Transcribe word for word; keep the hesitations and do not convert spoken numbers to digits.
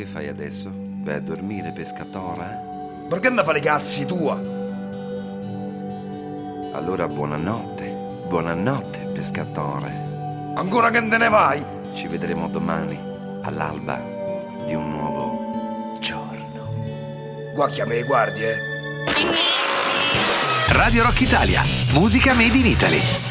Che fai adesso? Vai a dormire, pescatore? Perché ne fa le cazzi tua? Allora buonanotte, buonanotte, pescatore. Ancora che te ne vai? Ci vedremo domani, all'alba di un nuovo giorno. Guacchia me, guardi, eh. Radio Rock Italia, musica made in Italy.